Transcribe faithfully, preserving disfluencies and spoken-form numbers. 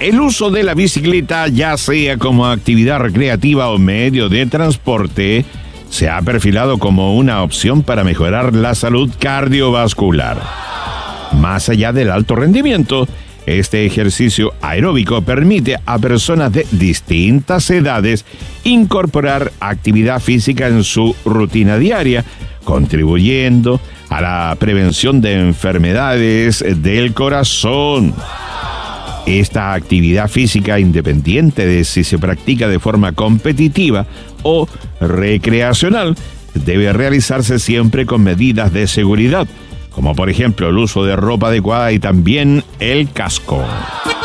El uso de la bicicleta, ya sea como actividad recreativa o medio de transporte, se ha perfilado como una opción para mejorar la salud cardiovascular. Más allá del alto rendimiento, este ejercicio aeróbico permite a personas de distintas edades incorporar actividad física en su rutina diaria, contribuyendo a la prevención de enfermedades del corazón. Esta actividad física, independiente de si se practica de forma competitiva o recreacional, debe realizarse siempre con medidas de seguridad, como por ejemplo el uso de ropa adecuada y también el casco.